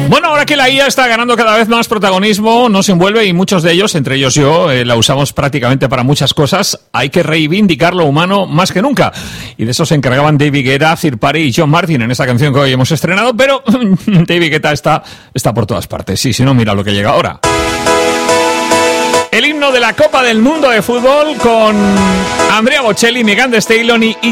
Bueno, ahora que la IA está ganando cada vez más protagonismo, nos envuelve y muchos de ellos, entre ellos yo, la usamos prácticamente para muchas cosas, hay que reivindicar lo humano más que nunca. Y de eso se encargaban David Guetta, Third Party y John Martin en esta canción que hoy hemos estrenado, pero David Guetta está por todas partes. Sí, si no, mira lo que llega ahora. El himno de la Copa del Mundo de Fútbol con Andrea Bocelli, Megan Thee Stallion y